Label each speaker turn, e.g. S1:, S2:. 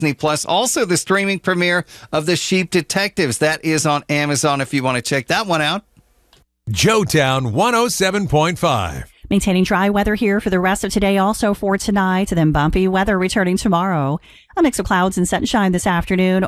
S1: Disney Plus. Also, the streaming premiere of The Sheep Detectives. That is on Amazon if you want to check that one out.
S2: Joetown 107.5.
S3: Maintaining dry weather here for the rest of today, also for tonight, then bumpy weather returning tomorrow. A mix of clouds and sunshine this afternoon.